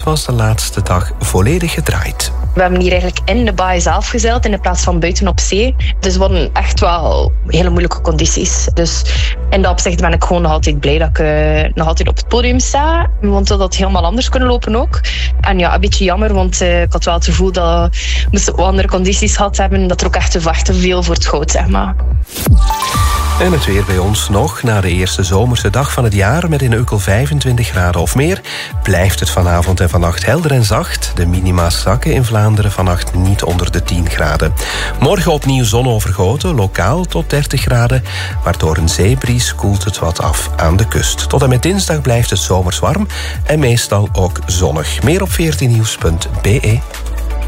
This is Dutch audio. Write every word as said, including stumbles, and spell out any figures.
was de laatste dag volledig gedraaid. We hebben hier eigenlijk in de baai zelf gezeild in plaats van buiten op zee. Dus het waren echt wel hele moeilijke condities. Dus in dat opzicht ben ik gewoon nog altijd blij dat ik uh, nog altijd op het podium sta. Want dat had helemaal anders kunnen lopen ook. En ja, een beetje jammer, want uh, ik had wel het gevoel dat moesten we andere condities gehad hebben, dat er ook echt te wachten viel voor het goud, zeg maar. En het weer bij ons nog. Na de eerste zomerse dag van het jaar met in Uckel vijfentwintig graden of meer, blijft het vanavond en vannacht helder en zacht. De minima's zakken in Vlaanderen vannacht niet onder de tien graden. Morgen opnieuw zonovergoten, lokaal tot dertig graden. Maar door een zeebries koelt het wat af aan de kust. Tot en met dinsdag blijft het zomers warm en meestal ook zonnig. Meer op veertien nieuws punt b e.